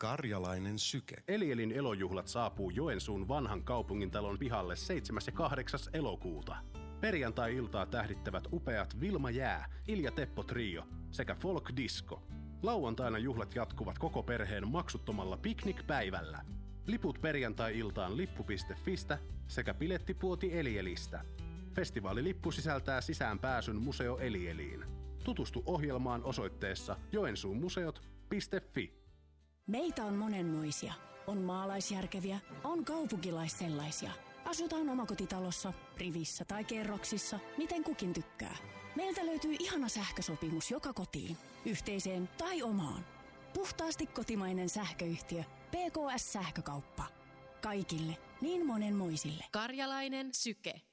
Karjalainen syke. Elielin elojuhlat saapuu Joensuun vanhan kaupungintalon pihalle 7. ja 8. elokuuta. Perjantai-iltaa tähdittävät upeat Vilma Jää, Ilja Teppo Trio sekä Folk Disco. Lauantaina juhlat jatkuvat koko perheen maksuttomalla piknikpäivällä. Liput perjantai-iltaan lippu.fistä sekä bilettipuoti Elielistä. Festivaalilippu sisältää sisäänpääsyn Museo Elieliin. Tutustu ohjelmaan osoitteessa joensuumuseot.fi. Meitä on monenmoisia. On maalaisjärkeviä, on kaupunkilaissellaisia. Asutaan omakotitalossa, rivissä tai kerroksissa, miten kukin tykkää. Meiltä löytyy ihana sähkösopimus joka kotiin, yhteiseen tai omaan. Puhtaasti kotimainen sähköyhtiö PKS Sähkökauppa. Kaikille, niin monenmoisille. Karjalainen syke.